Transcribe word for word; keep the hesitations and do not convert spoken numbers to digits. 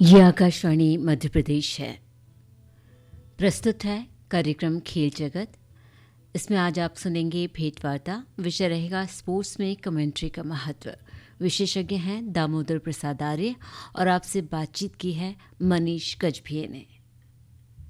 ये आकाशवाणी मध्य प्रदेश है। प्रस्तुत है कार्यक्रम खेल जगत। इसमें आज आप सुनेंगे भेंटवार्ता। विषय रहेगा स्पोर्ट्स में कमेंट्री का महत्व। विशेषज्ञ हैं दामोदर प्रसाद आर्य और आपसे बातचीत की है मनीष गजभिये ने।